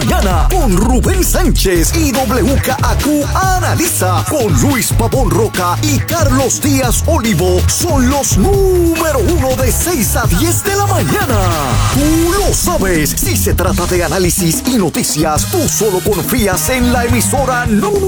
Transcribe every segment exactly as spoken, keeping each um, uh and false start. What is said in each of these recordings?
mañana con Rubén Sánchez y W K A Q Analiza con Luis Pavón Roca y Carlos Díaz Olivo. Son los número uno de seis a diez de la mañana. Tú lo sabes. Si se trata de análisis y noticias, tú solo confías en la emisora número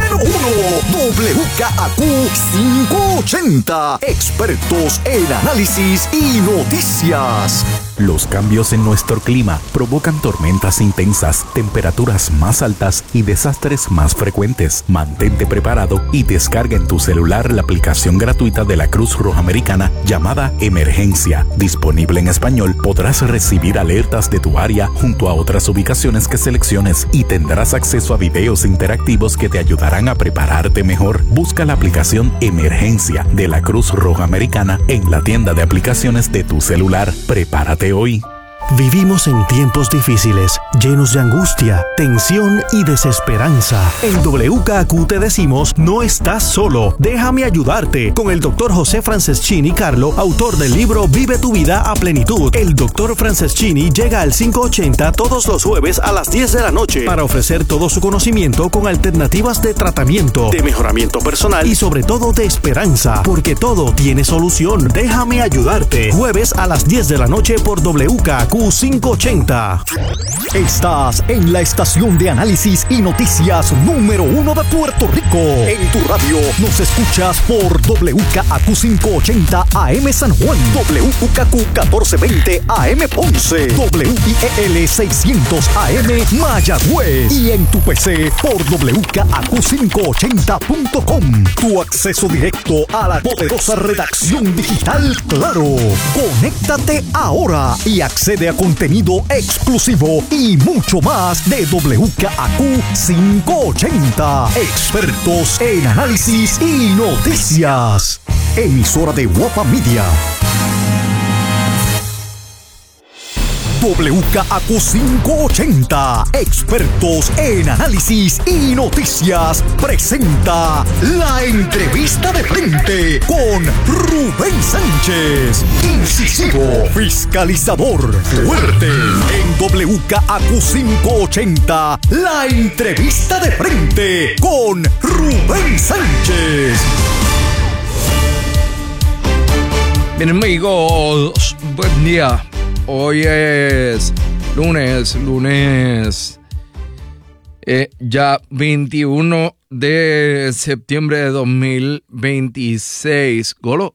uno, W K A Q quinientos ochenta. Expertos en análisis y noticias. Los cambios en nuestro clima provocan tormentas intensas, temperaturas más altas y desastres más frecuentes. Mantente preparado y descarga en tu celular la aplicación gratuita de la Cruz Roja Americana llamada Emergencia. Disponible en español, podrás recibir alertas de tu área junto a otras ubicaciones que selecciones y tendrás acceso a videos interactivos que te ayudarán a prepararte mejor. Busca la aplicación Emergencia de la Cruz Roja Americana en la tienda de aplicaciones de tu celular. Prepárate hoy. Vivimos en tiempos difíciles, llenos de angustia, tensión y desesperanza. En W K A Q te decimos, no estás solo. Déjame ayudarte con el doctor José Franceschini Carlo, autor del libro Vive tu vida a plenitud. El doctor Franceschini llega al quinientos ochenta todos los jueves a las diez de la noche para ofrecer todo su conocimiento con alternativas de tratamiento, de mejoramiento personal y sobre todo de esperanza, porque todo tiene solución. Déjame ayudarte. Jueves a las diez de la noche por W K A Q quinientos ochenta. Estás en la estación de análisis y noticias número uno de Puerto Rico. En tu radio nos escuchas por W K A Q quinientos ochenta A M San Juan, W K A Q catorce veinte A M Ponce, W I E L seiscientos A M Mayagüez y en tu P C por W K A Q quinientos ochenta punto com. Tu acceso directo a la poderosa redacción digital Claro. Conéctate ahora y accede a contenido exclusivo y mucho más de W K A Q quinientos ochenta. Expertos en análisis y noticias. Emisora de Guapa Media. W K A Q quinientos ochenta, expertos en análisis y noticias, presenta la entrevista de frente con Rubén Sánchez. Incisivo, fiscalizador, fuerte. En W K A Q quinientos ochenta, la entrevista de frente con Rubén Sánchez. Bien, amigos, buen día. Hoy es lunes, lunes eh, ya veintiuno de septiembre de dos mil veintiséis. Golo,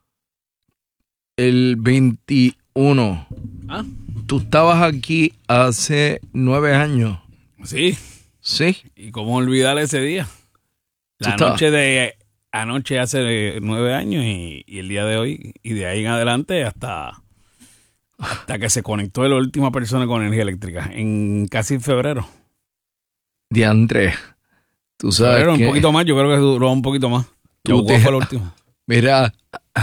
el veintiuno. ¿Ah? Tú estabas aquí hace nueve años. Sí. Sí. ¿Y cómo olvidar ese día? La noche de anoche hace nueve años y, y el día de hoy. Y de ahí en adelante hasta... Hasta que se conectó la última persona con energía eléctrica, en casi febrero. Diantre, tú sabes febrero, que... un poquito más, yo creo que duró un poquito más. Tú te... fue el último. Mira,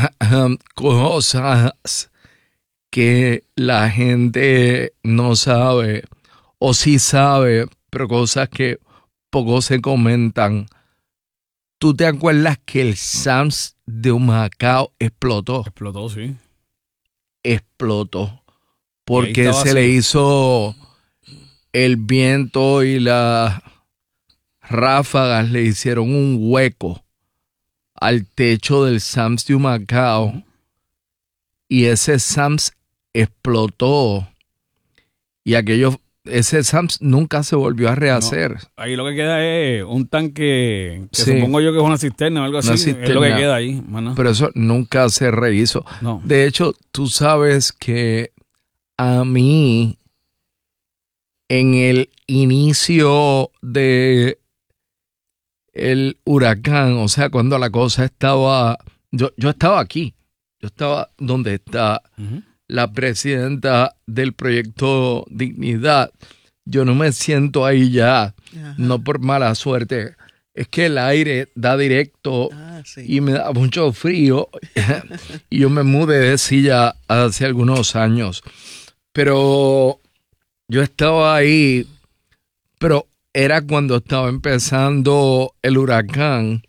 cosas que la gente no sabe, o sí sabe, pero cosas que poco se comentan. ¿Tú te acuerdas que el Sams de Humacao explotó? Explotó, sí. Explotó porque se le hizo el viento y las ráfagas le hicieron un hueco al techo del Sams de Humacao y ese Sams explotó y aquello ese Sams nunca se volvió a rehacer. No, ahí lo que queda es un tanque que sí. Supongo yo que es una cisterna o algo así. Cisterna, es lo que queda ahí. Maná. Pero eso nunca se rehizo. No. De hecho, tú sabes que a mí, en el inicio de el huracán, o sea, cuando la cosa estaba... Yo, yo estaba aquí. Yo estaba donde está... Uh-huh. La presidenta del proyecto Dignidad. Yo no me siento ahí ya, ajá, no por mala suerte. Es que el aire da directo ah, sí. y me da mucho frío. Y yo me mudé de silla hace algunos años. Pero yo estaba ahí, pero era cuando estaba empezando el huracán.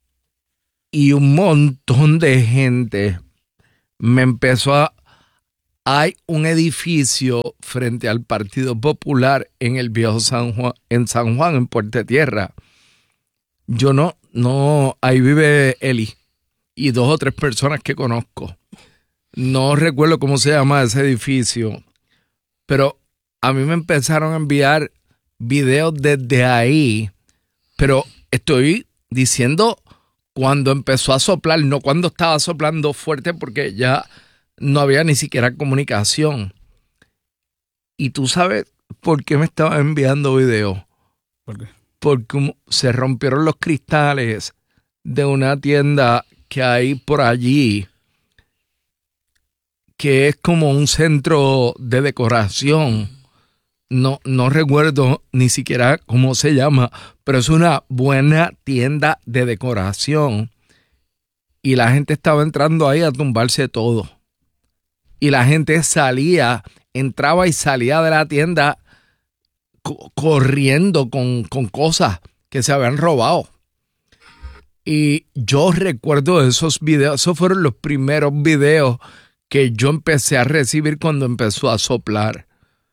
Y un montón de gente me empezó a, hay un edificio frente al Partido Popular en el viejo San Juan, en San Juan, en Puerto Tierra. Yo no, no, ahí vive Eli y dos o tres personas que conozco. No recuerdo cómo se llama ese edificio, pero a mí me empezaron a enviar videos desde ahí, pero estoy diciendo cuando empezó a soplar, no cuando estaba soplando fuerte, porque ya no había ni siquiera comunicación. ¿Y tú sabes por qué me estaban enviando videos? ¿Por qué? Porque se rompieron los cristales de una tienda que hay por allí, que es como un centro de decoración. No, no recuerdo ni siquiera cómo se llama, pero es una buena tienda de decoración. Y la gente estaba entrando ahí a tumbarse todo. Y la gente salía, entraba y salía de la tienda co- corriendo con, con cosas que se habían robado. Y yo recuerdo esos videos, esos fueron los primeros videos que yo empecé a recibir cuando empezó a soplar.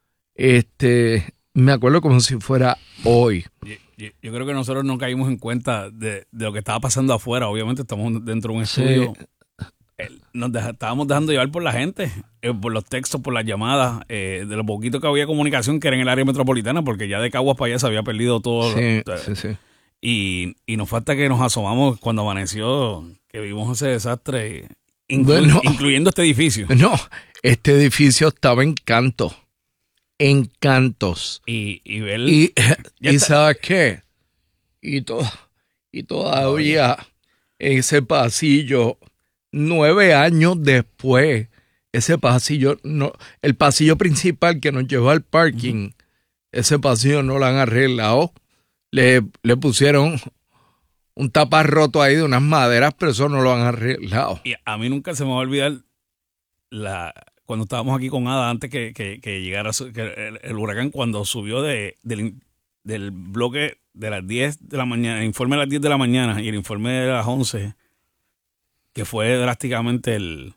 Este, me acuerdo como si fuera hoy. Yo, yo, yo creo que nosotros no caímos en cuenta de, de lo que estaba pasando afuera. Obviamente estamos dentro de un estudio. Sí. Nos deja, estábamos dejando llevar por la gente, eh, por los textos, por las llamadas, eh, de lo poquito que había comunicación que era en el área metropolitana, porque ya de Caguas para allá se había perdido todo. Sí, lo, sí, sí. Y, y nos falta que nos asomamos cuando amaneció, que vimos ese desastre, inclu- bueno, incluyendo este edificio. No, este edificio estaba en canto. En cantos. Y, y ver... Y, y ¿sabes qué? Y, to, y todavía ese pasillo, nueve años después, ese pasillo, no, el pasillo principal que nos llevó al parking, uh-huh. ese pasillo no lo han arreglado. Le, le pusieron un taparroto ahí de unas maderas, pero eso no lo han arreglado. Y a mí nunca se me va a olvidar la... cuando estábamos aquí con Ada, antes que, que, que llegara que el, el huracán, cuando subió de, del, del bloque de las diez de la mañana, el informe de las diez de la mañana y el informe de las once, que fue drásticamente el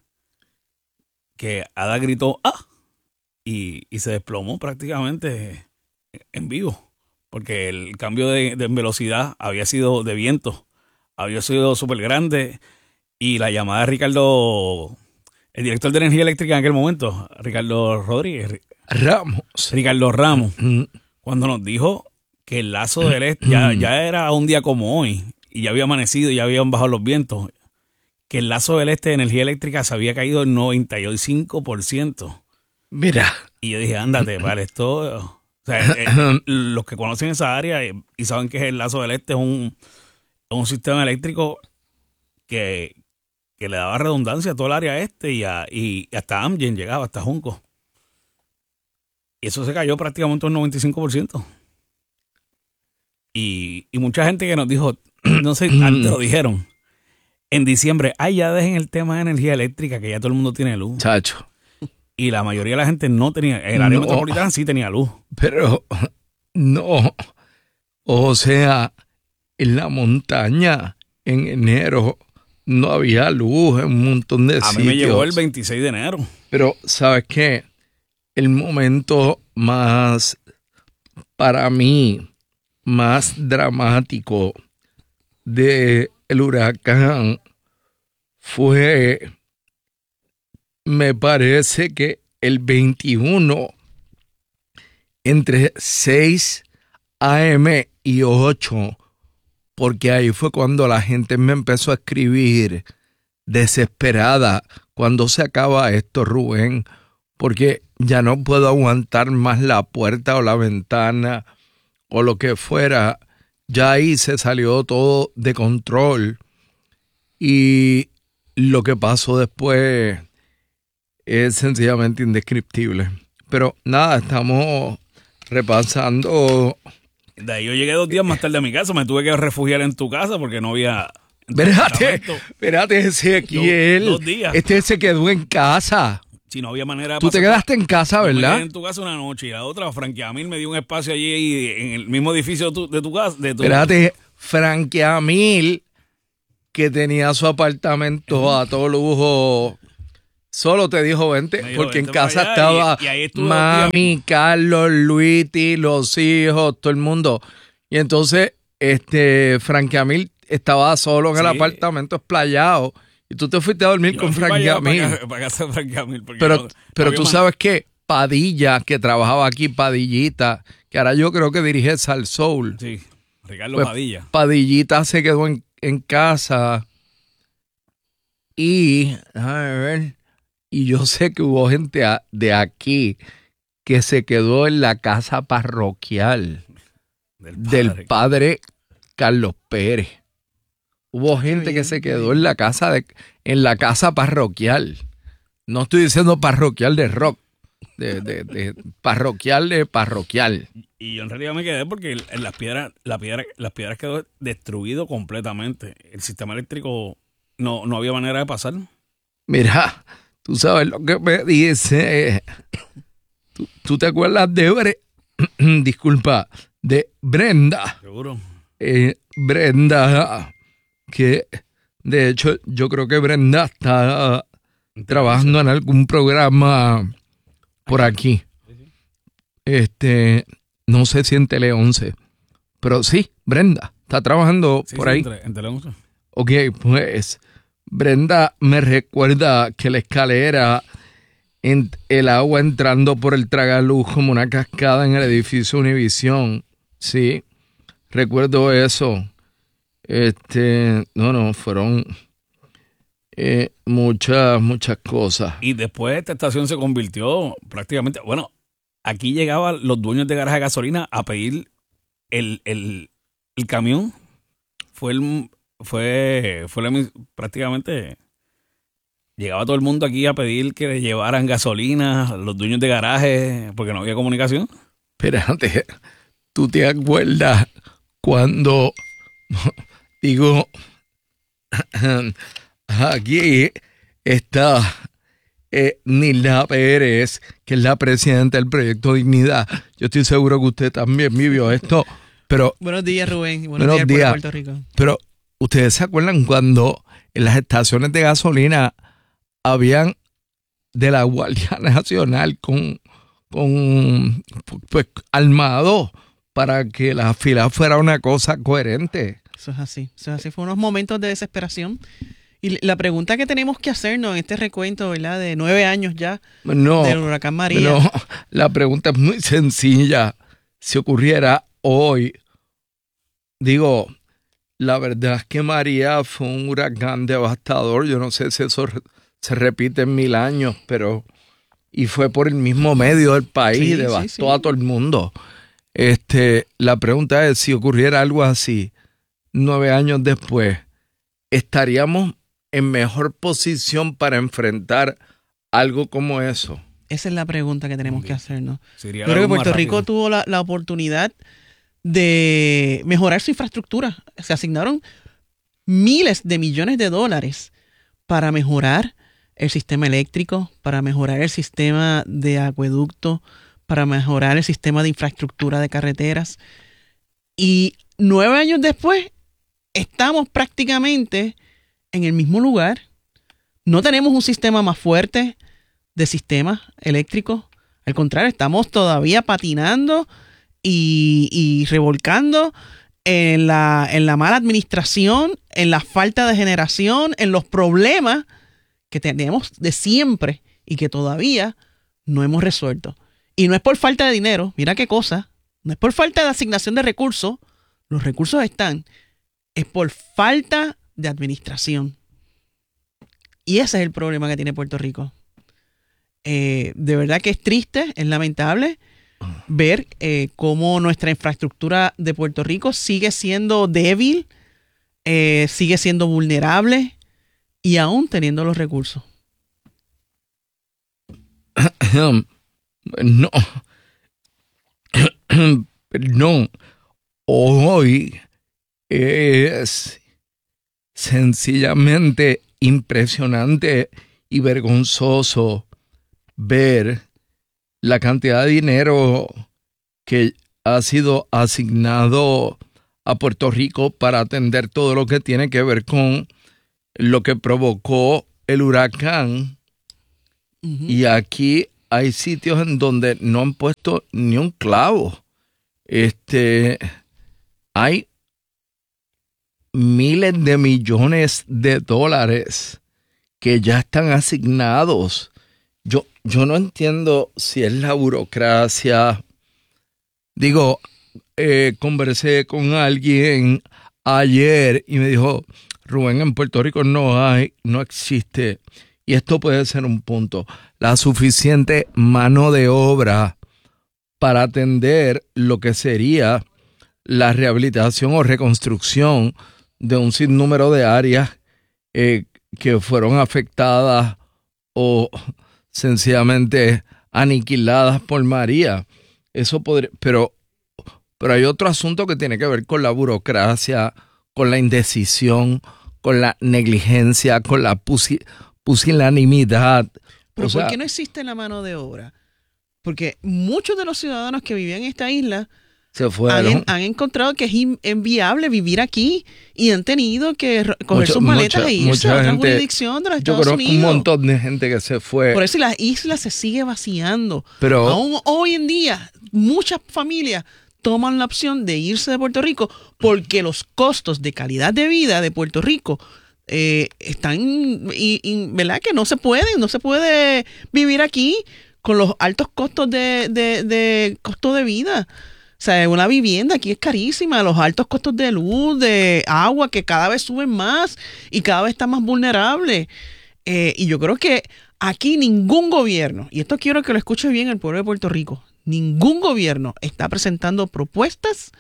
que Ada gritó ¡ah! Y, y se desplomó prácticamente en vivo, porque el cambio de, de velocidad había sido de viento, había sido súper grande, y la llamada de Ricardo... el director de energía eléctrica en aquel momento, Ricardo Rodríguez. Ramos. Ricardo Ramos. Mm. Cuando nos dijo que el lazo del este ya, ya era un día como hoy, y ya había amanecido, y ya habían bajado los vientos, que el lazo del este de energía eléctrica se había caído el noventa y cinco por ciento. Mira. Y yo dije, ándate, vale, esto... O sea, eh, los que conocen esa área y, y saben que el lazo del este es un, un sistema eléctrico que... que le daba redundancia a todo el área este y, a, y hasta Amgen llegaba, hasta Junco. Y eso se cayó prácticamente un noventa y cinco por ciento. Y, y mucha gente que nos dijo, no sé, antes lo dijeron, en diciembre, ay, ya dejen el tema de energía eléctrica, que ya todo el mundo tiene luz. Chacho. Y la mayoría de la gente no tenía, el área no, metropolitana sí tenía luz. Pero no, o sea, en la montaña, en enero... no había luz en un montón de a sitios. A mí me llegó el veintiséis de enero. Pero, ¿sabes qué? El momento más, para mí, más dramático del huracán fue, me parece que el veintiuno, entre seis a eme y ocho, porque ahí fue cuando la gente me empezó a escribir desesperada. ¿Cuándo se acaba esto, Rubén? Porque ya no puedo aguantar más la puerta o la ventana o lo que fuera. Ya ahí se salió todo de control. Y lo que pasó después es sencillamente indescriptible. Pero nada, estamos repasando... De ahí yo llegué dos días más tarde a mi casa, me tuve que refugiar en tu casa porque no había... Espérate, espérate, Ezequiel. Dos, dos días. Este se quedó en casa. Si no había manera de Tú te quedaste en casa, ¿verdad? Me quedé en tu casa una noche y la otra, Frankie Amil me dio un espacio allí en el mismo edificio de tu, de tu casa. De tu... Espérate, Frankie Amil, que tenía su apartamento uh-huh. a todo lujo Solo te dijo vente, Me dijo, porque en "Vente para casa allá", estaba y- y ahí estuve dos mami, Carlos, Luiti, los hijos, todo el mundo. Y entonces, este, Frank Camil estaba solo en el Sí. apartamento esplayado. Y tú te fuiste a dormir Yo con me fui para Frank allá, Camil. Para, casa- para casa de Frank Camil. porque Pero, no- no pero había tú más- sabes que Padilla, que trabajaba aquí, Padillita, que ahora yo creo que dirige Sal Soul. Sí, Ricardo Pues, Padilla. Padillita se quedó en, en casa y, a ver, y yo sé que hubo gente a- de aquí que se quedó en la casa parroquial Del del padre. padre Carlos Pérez. Hubo gente que se quedó en la casa de, en la casa parroquial. No estoy diciendo parroquial de rock, de, de, de parroquial de parroquial. Y yo en realidad me quedé porque el- en las piedras, la piedra, las piedras quedó destruido completamente. El sistema eléctrico no, no había manera de pasar. Mira, tú sabes lo que me dice. ¿Tú, tú te acuerdas de Bre- disculpa, de Brenda? Seguro. Eh, Brenda, que de hecho yo creo que Brenda está trabajando en algún programa por aquí. Este, no sé si en Tele once, pero sí, Brenda está trabajando Sí, por sí, ahí. entre- en Teleonce. Ok, pues Brenda me recuerda que la escalera, en, el agua entrando por el tragaluz como una cascada en el edificio Univisión. Sí, recuerdo eso. Este, no, no, fueron eh, muchas, muchas cosas. Y después esta estación se convirtió prácticamente, bueno, aquí llegaban los dueños de garaje de gasolina a pedir el, el, el camión. Fue el, fue, fue la mis- prácticamente llegaba todo el mundo aquí a pedir que le llevaran gasolina, los dueños de garaje, porque no había comunicación. Espérate, ¿tú te acuerdas cuando, digo, aquí está eh, Nilda Pérez, que es la presidenta del Proyecto Dignidad? Yo estoy seguro que usted también vivió esto, pero, Buenos días, Rubén. Buenos, Buenos días, pueblo de días. Puerto Rico. pero ¿ustedes se acuerdan cuando en las estaciones de gasolina habían de la Guardia Nacional con, con pues, armados para que la fila fuera una cosa coherente? Eso es así. Eso es así. Fue unos momentos de desesperación. Y la pregunta que tenemos que hacernos en este recuento, ¿verdad? De nueve años ya No, del huracán María. no, la pregunta es muy sencilla. Si ocurriera hoy, digo, la verdad es que María fue un huracán devastador. Yo no sé si eso re- se repite en mil años, pero y fue por el mismo medio del país, Sí, devastó sí, sí. a todo el mundo. Este, la pregunta es, si ocurriera algo así nueve años después, ¿estaríamos en mejor posición para enfrentar algo como eso? Esa es la pregunta que tenemos que hacernos. Sería Yo creo que algo más Puerto Rico rápido. tuvo la, la oportunidad de mejorar su infraestructura. Se asignaron miles de millones de dólares para mejorar el sistema eléctrico, para mejorar el sistema de acueducto, para mejorar el sistema de infraestructura de carreteras. Y nueve años después, estamos prácticamente en el mismo lugar. No tenemos un sistema más fuerte de sistemas eléctricos. Al contrario, estamos todavía patinando y, y revolcando en la, en la mala administración, en la falta de generación, en los problemas que tenemos de siempre y que todavía no hemos resuelto. Y no es por falta de dinero, mira qué cosa, no es por falta de asignación de recursos, los recursos están, es por falta de administración. Y ese es el problema que tiene Puerto Rico. Eh, de verdad que es triste, es lamentable ver eh, cómo nuestra infraestructura de Puerto Rico sigue siendo débil, eh, sigue siendo vulnerable y aún teniendo los recursos. No, no, hoy es sencillamente impresionante y vergonzoso ver la cantidad de dinero que ha sido asignado a Puerto Rico para atender todo lo que tiene que ver con lo que provocó el huracán Uh-huh. Y aquí hay sitios en donde no han puesto ni un clavo. Este, hay miles de millones de dólares que ya están asignados. Yo, yo no entiendo si es la burocracia. Digo, eh, conversé con alguien ayer y me dijo, Rubén, en Puerto Rico no hay, no existe, y esto puede ser un punto, la suficiente mano de obra para atender lo que sería la rehabilitación o reconstrucción de un sinnúmero de áreas eh, que fueron afectadas o sencillamente aniquiladas por María. Eso podría, pero, pero hay otro asunto que tiene que ver con la burocracia, con la indecisión, con la negligencia, con la pusi, pusilanimidad. ¿Pero o sea, por qué no existe la mano de obra? Porque muchos de los ciudadanos que vivían en esta isla se fueron. Han, han encontrado que es inviable vivir aquí y han tenido que coger mucha, sus maletas mucha, e irse a otra gente, jurisdicción de los Estados Unidos. Yo conozco Unidos. un montón de gente que se fue. Por eso la isla se sigue vaciando. Pero aún hoy en día muchas familias toman la opción de irse de Puerto Rico porque los costos de calidad de vida de Puerto Rico eh, están, y, y, ¿verdad? Que no se pueden, no se puede vivir aquí con los altos costos de, de, de costo de vida. O sea, una vivienda aquí es carísima, los altos costos de luz, de agua, que cada vez suben más y cada vez está más vulnerable. Eh, y yo creo que aquí ningún gobierno, y esto quiero que lo escuche bien el pueblo de Puerto Rico, ningún gobierno está presentando propuestas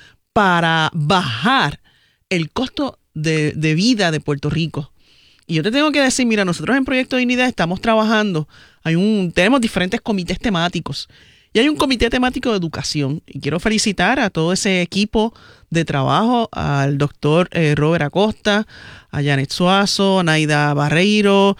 para bajar el costo de, de vida de Puerto Rico. Y yo te tengo que decir, mira, nosotros en Proyecto Dignidad estamos trabajando, hay un, tenemos diferentes comités temáticos. Y hay un comité temático de educación. Y quiero felicitar a todo ese equipo de trabajo, al doctor eh, Robert Acosta, a Janet Suazo, a Naida Barreiro,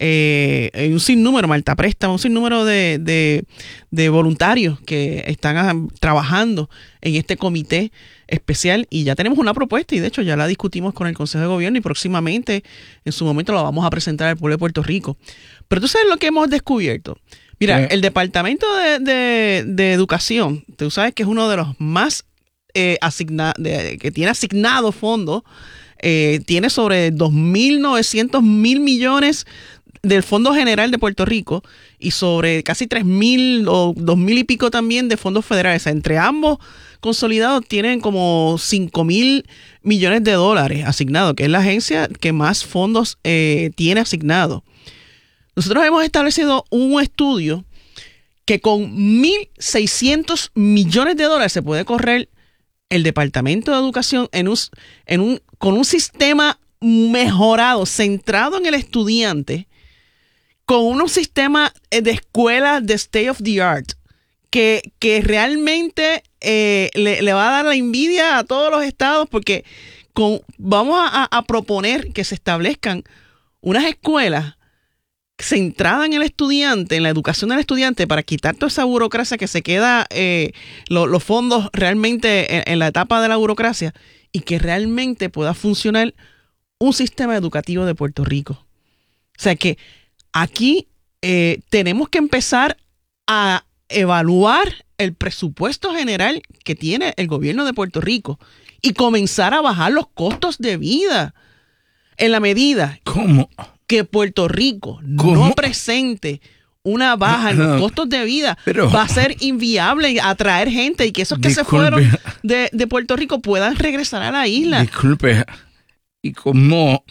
eh, un sinnúmero, Marta Préstamo, un sinnúmero de, de, de voluntarios que están a, trabajando en este comité especial. Y ya tenemos una propuesta y de hecho ya la discutimos con el Consejo de Gobierno y próximamente en su momento la vamos a presentar al pueblo de Puerto Rico. Pero tú sabes lo que hemos descubierto. Mira, eh. el Departamento de, de, de Educación, tú sabes que es uno de los más eh, asigna, de, que tiene asignado fondos, eh, tiene sobre dos mil novecientos mil millones del Fondo General de Puerto Rico y sobre casi tres mil o dos mil y pico también de fondos federales. O sea, entre ambos consolidados tienen como cinco mil millones de dólares asignados, que es la agencia que más fondos eh, tiene asignados. Nosotros hemos establecido un estudio que con mil seiscientos millones de dólares se puede correr el Departamento de Educación en un, en un, con un sistema mejorado, centrado en el estudiante, con un sistema de escuela de state of the art, que, que realmente eh, le, le va a dar la envidia a todos los estados, porque con, vamos a, a proponer que se establezcan unas escuelas centrada en el estudiante, en la educación del estudiante, para quitar toda esa burocracia que se queda, eh, lo, los fondos realmente en, en la etapa de la burocracia, y que realmente pueda funcionar un sistema educativo de Puerto Rico. O sea que aquí eh, tenemos que empezar a evaluar el presupuesto general que tiene el gobierno de Puerto Rico y comenzar a bajar los costos de vida en la medida ¿Cómo? que Puerto Rico ¿Cómo? no presente una baja en los costos de vida, Pero, va a ser inviable atraer gente y que esos que disculpe, se fueron de, de Puerto Rico puedan regresar a la isla. Disculpe, ¿y cómo?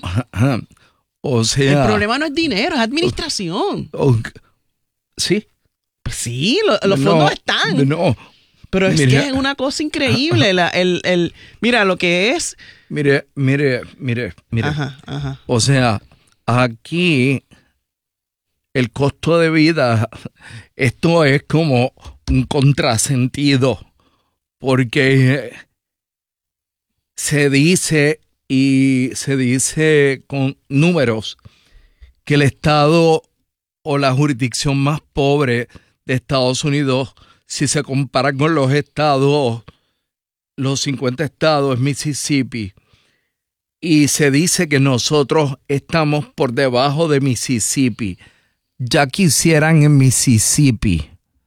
O sea... El problema no es dinero, es administración. O, ¿Sí? Pues sí, lo, los no, fondos están. No. Pero es mire, que es una cosa increíble. La, el, el, mira, lo que es... Mire, mire, mire, mire. Ajá, ajá. O sea, aquí el costo de vida, esto es como un contrasentido, porque se dice y se dice con números que el estado o la jurisdicción más pobre de Estados Unidos, si se compara con los estados, los cincuenta estados, es Mississippi. Y se dice que nosotros estamos por debajo de Mississippi. ya quisieran en Mississippi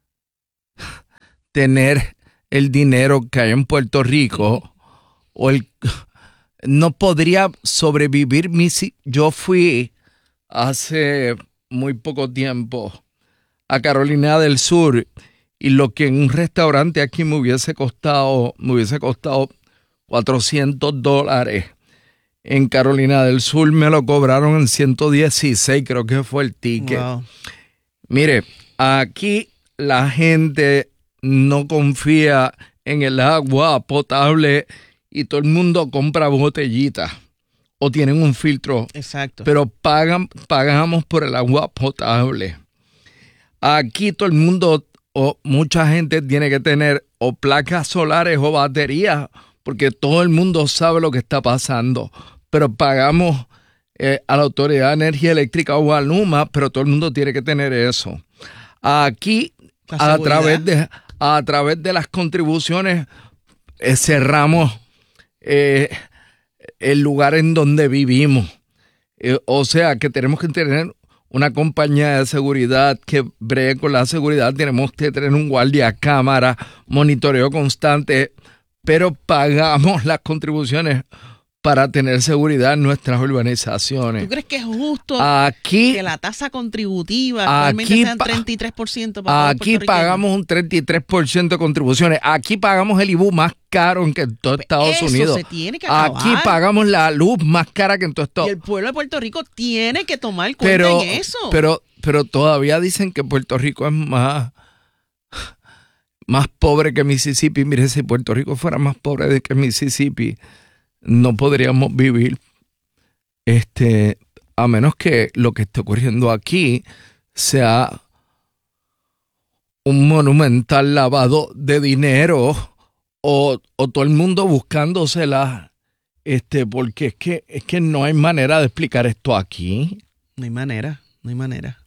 tener el dinero que hay en Puerto Rico, o el no podría sobrevivir. Yo fui hace muy poco tiempo a Carolina del Sur, y lo que en un restaurante aquí me hubiese costado, me hubiese costado cuatrocientos dólares, en Carolina del Sur me lo cobraron en ciento dieciséis, creo que fue el ticket. Wow. Mire, aquí la gente no confía en el agua potable y todo el mundo compra botellitas o tienen un filtro. Exacto. Pero pagan, pagamos por el agua potable. Aquí todo el mundo, o mucha gente tiene que tener o placas solares o baterías, porque todo el mundo sabe lo que está pasando. Pero pagamos eh, a la Autoridad de Energía Eléctrica o a Luma, pero todo el mundo tiene que tener eso. Aquí, a través de, a través de las contribuciones, eh, cerramos eh, el lugar en donde vivimos. Eh, o sea, que tenemos que tener una compañía de seguridad que bregue con la seguridad. Tenemos que tener un guardia cámara, monitoreo constante, pero pagamos las contribuciones para tener seguridad en nuestras urbanizaciones. ¿Tú crees que es justo aquí, que la tasa contributiva actualmente sean treinta y tres por ciento para aquí pagamos un treinta y tres por ciento de contribuciones. Aquí pagamos el I B U más caro en que todo Estados Eso Unidos. Se tiene que acabar. Aquí pagamos la luz más cara que en todo Estados Unidos. Y el pueblo de Puerto Rico tiene que tomar cuenta pero, en eso. Pero, pero todavía dicen que Puerto Rico es más, más pobre que Mississippi. Mire, si Puerto Rico fuera más pobre que Mississippi, no podríamos vivir, este, a menos que lo que esté ocurriendo aquí sea un monumental lavado de dinero, o, o todo el mundo buscándosela, este, porque es que, es que no hay manera de explicar esto aquí. No hay manera, no hay manera.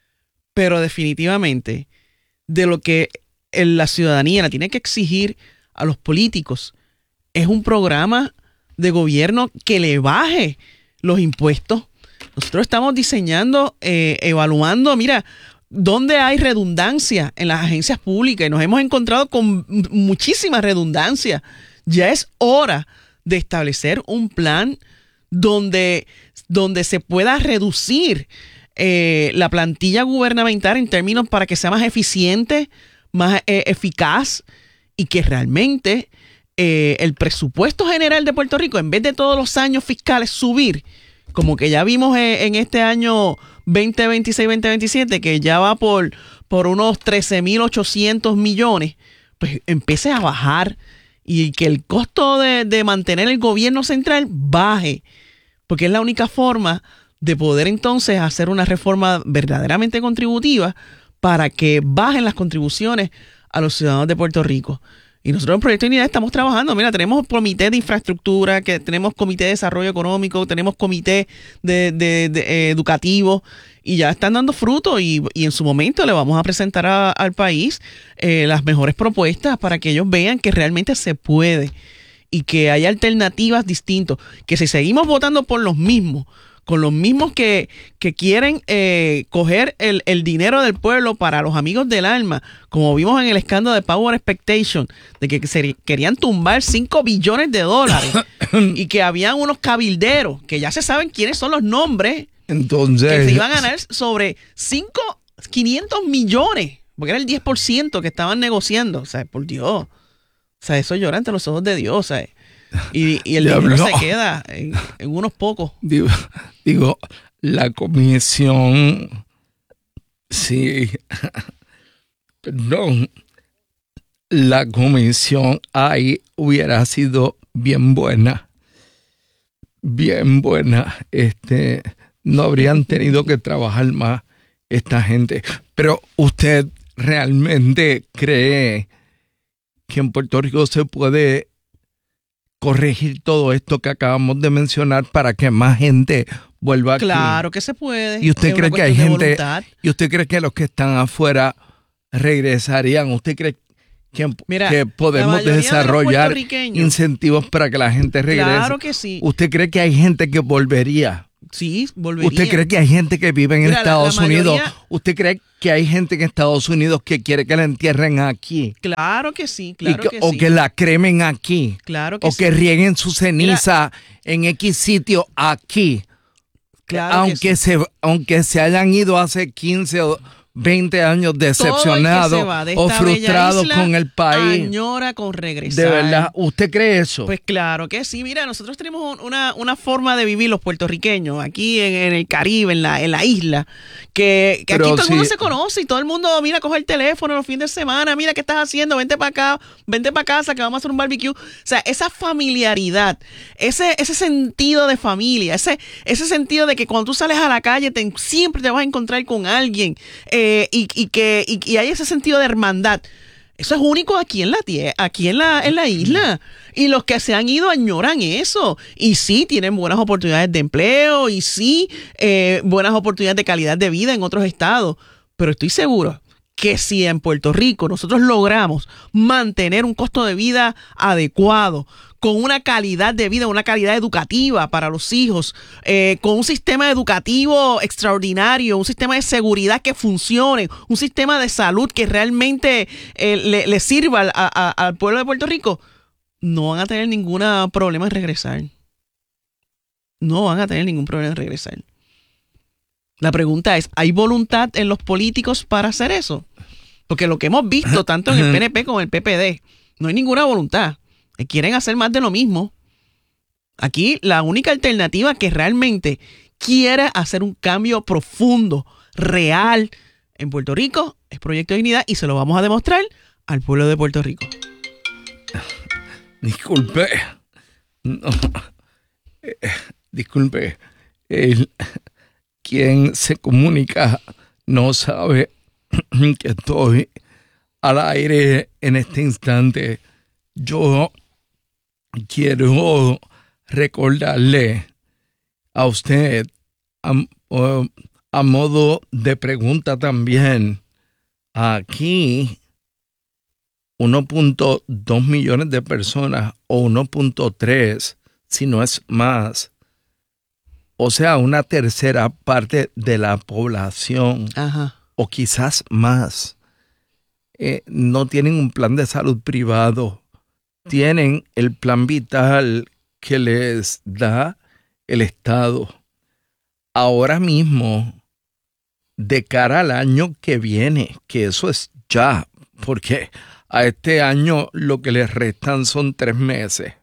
Pero definitivamente, de lo que la ciudadanía la tiene que exigir a los políticos, es un programa de gobierno que le baje los impuestos. Nosotros estamos diseñando, eh, evaluando, mira, dónde hay redundancia en las agencias públicas, y nos hemos encontrado con muchísima redundancia. Ya es hora de establecer un plan donde, donde se pueda reducir eh, la plantilla gubernamental en términos para que sea más eficiente, más eh, eficaz, y que realmente Eh, el presupuesto general de Puerto Rico, en vez de todos los años fiscales subir, como que ya vimos eh, en este año veinte veintiséis veinte veintisiete, que ya va por, por unos trece mil ochocientos millones, pues empiece a bajar, y que el costo de, de mantener el gobierno central baje, porque es la única forma de poder entonces hacer una reforma verdaderamente contributiva para que bajen las contribuciones a los ciudadanos de Puerto Rico. Y nosotros en Proyecto Unidad estamos trabajando. Mira, tenemos comité de infraestructura, que tenemos comité de desarrollo económico, tenemos comité de, de, de eh, educativo, y ya están dando fruto, y, y en su momento le vamos a presentar a, al país eh, las mejores propuestas para que ellos vean que realmente se puede y que hay alternativas distintas. Que si seguimos votando por los mismos, con los mismos que, que quieren eh, coger el, el dinero del pueblo para los amigos del alma, como vimos en el escándalo de Power Expectation, de que se querían tumbar cinco billones de dólares y que habían unos cabilderos, que ya se saben quiénes son los nombres, entonces, que se iban a ganar sobre cinco, quinientos millones, porque era el diez por ciento que estaban negociando. O sea, por Dios. O sea, eso llora ante los ojos de Dios. O sea, Y, y el dinero se queda en, en unos pocos. Digo, digo, la comisión, sí, perdón, la comisión ahí hubiera sido bien buena, bien buena. Este, no habrían tenido que trabajar más esta gente. Pero ¿usted realmente cree que en Puerto Rico se puede corregir todo esto que acabamos de mencionar para que más gente vuelva aquí? Claro que se puede. ¿Y usted es cree que hay gente, voluntad. y usted cree que los que están afuera regresarían? ¿Usted cree que, Mira, que podemos desarrollar de incentivos para que la gente regrese? Claro que sí. ¿Usted cree que hay gente que volvería? Sí, volvería. ¿Usted cree que hay gente que vive en Mira, Estados la, la Unidos? mayoría... ¿Usted cree que hay gente en Estados Unidos que quiere que la entierren aquí? Claro que sí, claro que, que o sí. O que la cremen aquí. Claro que o sí. que rieguen su ceniza Mira, en X sitio aquí. Claro aunque, que sí. se, aunque se hayan ido hace quince o veinte años decepcionados de o frustrados con el país. Añora con regresar. De verdad, ¿usted cree eso? Pues claro que sí. Mira, nosotros tenemos una, una forma de vivir los puertorriqueños aquí en, en el Caribe, en la, en la isla, que, que aquí todo el mundo sí. se conoce y todo el mundo, mira, coge el teléfono los fines de semana, mira qué estás haciendo, vente para acá, vente para casa que vamos a hacer un barbecue. O sea, esa familiaridad, ese, ese sentido de familia, ese, ese sentido de que cuando tú sales a la calle te, siempre te vas a encontrar con alguien. Eh, Eh, y, y que y, y hay ese sentido de hermandad. Eso es único aquí en la tierra, aquí en la, en la isla. Y los que se han ido añoran eso. Y sí, tienen buenas oportunidades de empleo y sí, eh, buenas oportunidades de calidad de vida en otros estados. Pero estoy seguro que si en Puerto Rico nosotros logramos mantener un costo de vida adecuado, con una calidad de vida, una calidad educativa para los hijos, eh, con un sistema educativo extraordinario, un sistema de seguridad que funcione, un sistema de salud que realmente eh, le, le sirva a, a, al pueblo de Puerto Rico, no van a tener ningún problema en regresar. No van a tener ningún problema en regresar. La pregunta es, ¿hay voluntad en los políticos para hacer eso? Porque lo que hemos visto tanto en el P N P como en el P P D, no hay ninguna voluntad. Quieren hacer más de lo mismo. Aquí la única alternativa que realmente quiere hacer un cambio profundo, real en Puerto Rico es Proyecto Dignidad y se lo vamos a demostrar al pueblo de Puerto Rico. Disculpe. No. Eh, disculpe. El, quien se comunica no sabe que estoy al aire en este instante. Yo quiero recordarle a usted, a, a modo de pregunta también, aquí uno punto dos millones de personas o uno punto tres, si no es más, o sea, una tercera parte de la población, Ajá. o quizás más, eh, no tienen un plan de salud privado. Tienen el plan vital que les da el Estado. Ahora mismo, de cara al año que viene, que eso es ya, porque a este año lo que les restan son tres meses.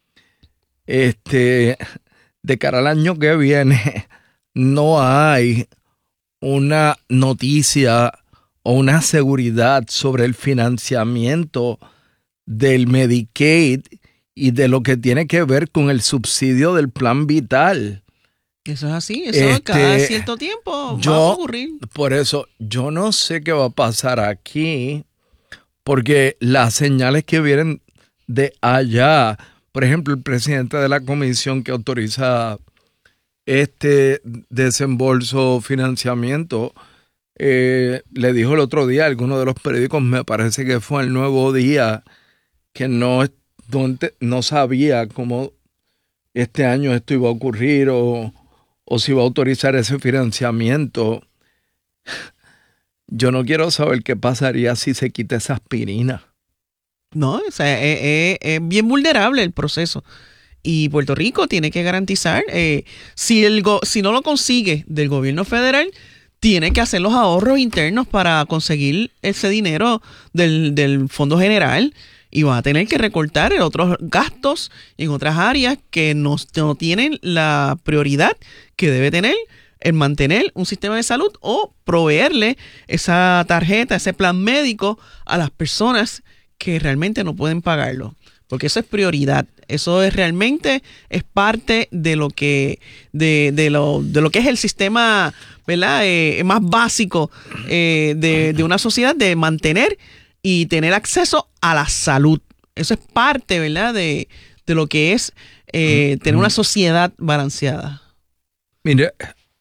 Este, de cara al año que viene, no hay una noticia o una seguridad sobre el financiamiento del Medicaid y de lo que tiene que ver con el subsidio del plan vital. Eso es así, eso este, cada cierto tiempo yo, va a ocurrir. Por eso, yo no sé qué va a pasar aquí, porque las señales que vienen de allá, por ejemplo, el presidente de la comisión que autoriza este desembolso financiamiento, eh, le dijo el otro día a alguno de los periódicos, me parece que fue El Nuevo Día, que no, no sabía cómo este año esto iba a ocurrir o, o si iba a autorizar ese financiamiento. Yo no quiero saber qué pasaría si se quita esa aspirina. No, o sea, es, es, es bien vulnerable el proceso. Y Puerto Rico tiene que garantizar, eh, si, el go- si no lo consigue del gobierno federal, tiene que hacer los ahorros internos para conseguir ese dinero del, del Fondo General. Y va a tener que recortar en otros gastos en otras áreas que no, no tienen la prioridad que debe tener en mantener un sistema de salud o proveerle esa tarjeta, ese plan médico a las personas que realmente no pueden pagarlo. Porque eso es prioridad. Eso es realmente es parte de lo que de, de lo de lo que es el sistema, ¿verdad? Eh, más básico eh, de, de una sociedad, de mantener y tener acceso a la salud. Eso es parte, ¿verdad? De, de lo que es eh, tener una sociedad balanceada. Mire,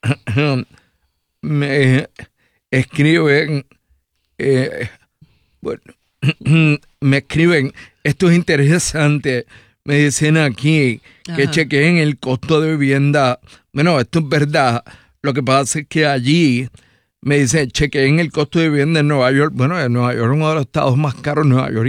me escriben, eh, bueno, me escriben, esto es interesante, me dicen aquí que Ajá. chequeen el costo de vivienda bueno, esto es verdad. Lo que pasa es que allí me dicen, chequeen el costo de vivienda en Nueva York. Bueno, en Nueva York es uno de los estados más caros. Nueva York